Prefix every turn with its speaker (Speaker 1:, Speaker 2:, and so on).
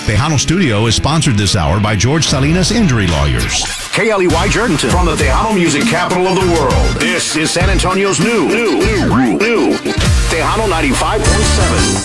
Speaker 1: Tejano Studio is sponsored this hour by George Salinas Injury Lawyers.
Speaker 2: KLEY Jerdenton from the Tejano music capital of the world. This is San Antonio's new Tejano 95.7.